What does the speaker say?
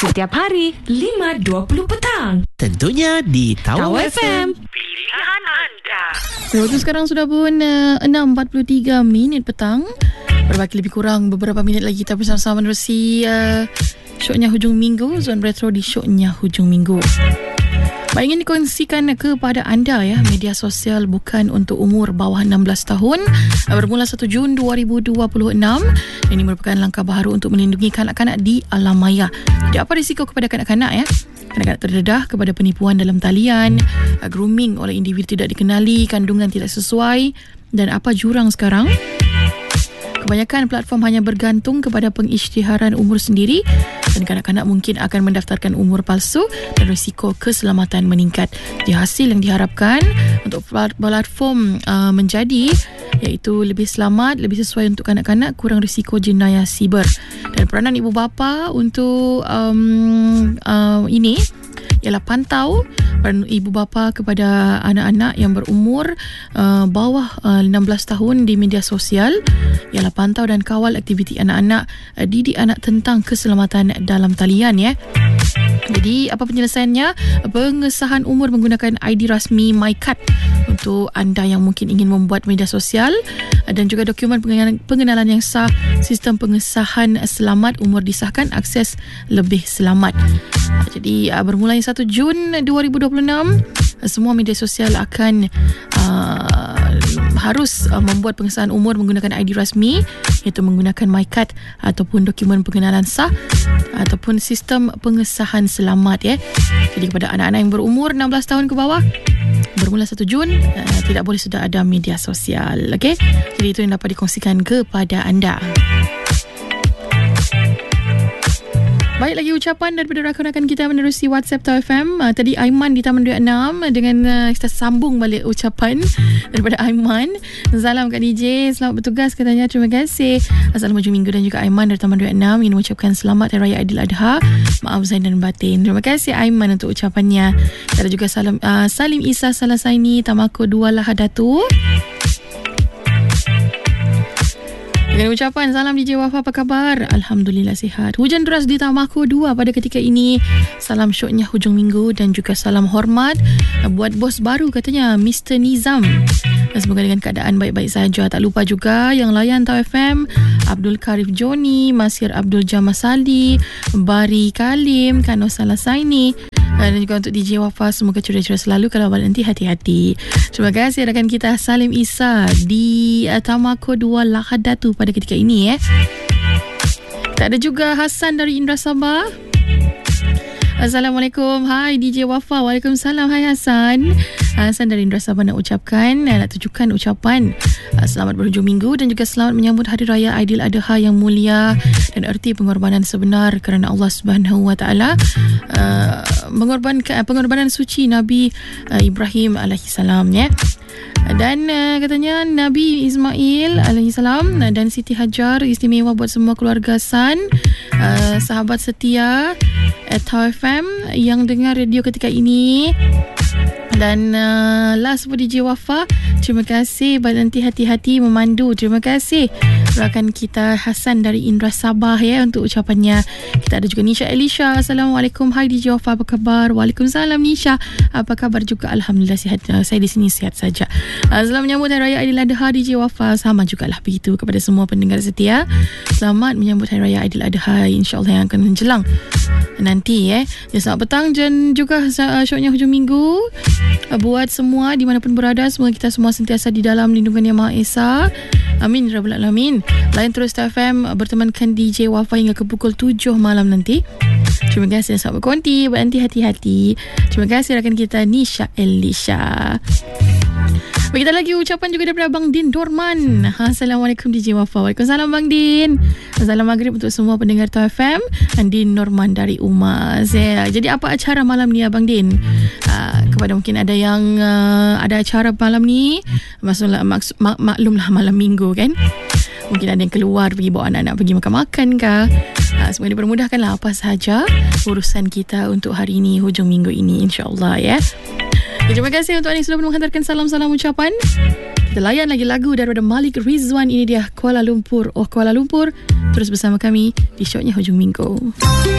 Setiap hari 5.20 petang. Tentunya di Tawau FM. Pilihan anda. Waktu sekarang sudah pun 6.43 petang. Berbaki lebih kurang beberapa minit lagi kita bersama-sama menerusi syoknya hujung minggu, Zon Retro di syoknya hujung minggu. Baik, ingin dikongsikan kepada anda ya, media sosial bukan untuk umur bawah 16 tahun bermula 1 Jun 2026. Ini merupakan langkah baharu untuk melindungi kanak-kanak di alam maya. Jadi apa risiko kepada kanak-kanak ya? Kanak-kanak terdedah kepada penipuan dalam talian, grooming oleh individu tidak dikenali, kandungan tidak sesuai, dan apa jurang sekarang? Kebanyakan platform hanya bergantung kepada pengisytiharan umur sendiri dan kanak-kanak mungkin akan mendaftarkan umur palsu dan risiko keselamatan meningkat. Jadi hasil yang diharapkan untuk platform menjadi iaitu lebih selamat, lebih sesuai untuk kanak-kanak, kurang risiko jenayah siber. Dan peranan ibu bapa untuk ini ialah pantau ibu bapa kepada anak-anak yang berumur bawah 16 tahun di media sosial, ialah pantau dan kawal aktiviti anak-anak, didik anak tentang keselamatan dalam talian ya. Jadi apa penyelesaiannya? Pengesahan umur menggunakan ID rasmi MyCard untuk anda yang mungkin ingin membuat media sosial, dan juga dokumen pengenalan yang sah, sistem pengesahan selamat umur disahkan, akses lebih selamat. Jadi bermula 1 Jun 2026 semua media sosial akan harus membuat pengesahan umur menggunakan ID rasmi, iaitu menggunakan MyCard ataupun dokumen pengenalan sah ataupun sistem pengesahan selamat ya. Jadi kepada anak-anak yang berumur 16 tahun ke bawah bermula 1 Jun tidak boleh sudah ada media sosial. Okey. Jadi itu yang dapat dikongsikan kepada anda. Baik, lagi ucapan daripada rakan-rakan kita menerusi WhatsApp Tawau FM. Tadi Aiman di Taman Duit 6 dengan kita sambung balik ucapan daripada Aiman. Salam Kak DJ, selamat bertugas katanya, terima kasih. Salam hujung minggu dan juga Aiman dari Taman Duit 6 ingin mengucapkan selamat Hari Raya Aidiladha. Maaf Zain dan batin. Terima kasih Aiman untuk ucapannya. Ada juga Salim Isa Salasaini Tamako 2 Lahadatu. Dengan ucapan salam DJ Wafa, apa khabar? Alhamdulillah sihat. Hujan deras di Tamako 2 pada ketika ini. Salam syoknya hujung minggu dan juga salam hormat buat bos baru katanya, Mr. Nizam. Semoga dengan keadaan baik-baik saja. Tak lupa juga yang layan Tawau FM, Abdul Karif Joni, Masir Abdul Jamasali, Bari Kalim, Kano Salasaini, dan juga untuk DJ Wafa, semoga ceria-ceria selalu. Kalau balik nanti hati-hati. Terima kasih rakan kita Salim Isa di Tamako 2 Lahadatu pada ketika ini ya. Tak ada juga Hasan dari Indra Sabah. Assalamualaikum. Hai DJ Wafa. Waalaikumsalam. Hai Hasan. Hasan dari Indra Sabah nak ucapkan, nak tunjukkan ucapan selamat berhujung minggu dan juga selamat menyambut Hari Raya Aidiladha yang mulia dan erti pengorbanan sebenar kerana Allah Subhanahu Wa Taala, pengorbanan suci Nabi Ibrahim alaihissalam ya. Dan katanya Nabi Ismail alaihissalam dan Siti Hajar istimewa buat semua keluarga San, sahabat setia Tawau FM yang dengar radio ketika ini. Dan last for DJ Wafa, terima kasih. Nanti hati-hati memandu. Terima kasih rakan kita Hasan dari Indra Sabah ya untuk ucapannya. Kita ada juga Nisha Elisha. Assalamualaikum. Hai DJ Wafa, apa khabar? Waalaikumsalam Nisha. Apa khabar juga? Alhamdulillah sihat. Saya di sini sihat saja. Selamat menyambut Hari Raya Aidiladha DJ Wafa. Sama jugalah begitu kepada semua pendengar setia. Selamat menyambut Hari Raya Aidiladha insya-Allah yang akan menjelang nanti ya. Selamat petang dan juga syoknya hujung minggu buat semua dimanapun berada. Semoga kita semua sentiasa di dalam lindungan Yang Maha Esa. Amin ya rabbal alamin. Layan terus Tawau FM bertemankan DJ Wafa hingga ke pukul 7 malam nanti. Terima kasih dan selamat berkonti. Berhenti hati-hati. Terima kasih rakan kita Nisha Elisha. Kita lagi ucapan juga daripada Abang Din Dorman. Assalamualaikum DJ Wafa. Waalaikumsalam Bang Din. Salam maghrib untuk semua pendengar Tawau FM. Din Dorman dari Umas. Jadi apa acara malam ni Abang Din? Kepada mungkin ada yang ada acara malam ni, maklumlah malam minggu kan. Mungkin ada yang keluar pergi bawa anak-anak pergi makan-makan kah. Semoga dipermudahkanlah apa sahaja urusan kita untuk hari ini, hujung minggu ini insya-Allah ya. Terima kasih untuk anda yang sudah menghantarkan salam-salam ucapan. Kita layan lagi lagu daripada Malik Rizwan. Ini dia Kuala Lumpur. Oh Kuala Lumpur. Terus bersama kami di syoknya hujung minggu.